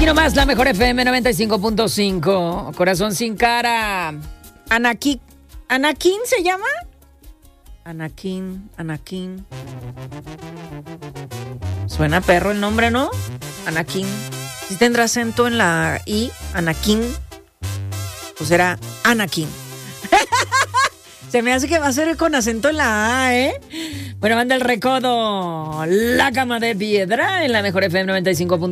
Aquí nomás la mejor FM 95.5. Corazón sin cara. ¿Anakin se llama? Anakin. Suena perro el nombre, ¿no? Anakin. Si tendrá acento en la I, Anakin. Pues era Anakin. Se me hace que va a ser con acento en la A, ¿eh? Bueno, manda el recodo. La cama de piedra en la mejor FM 95.5.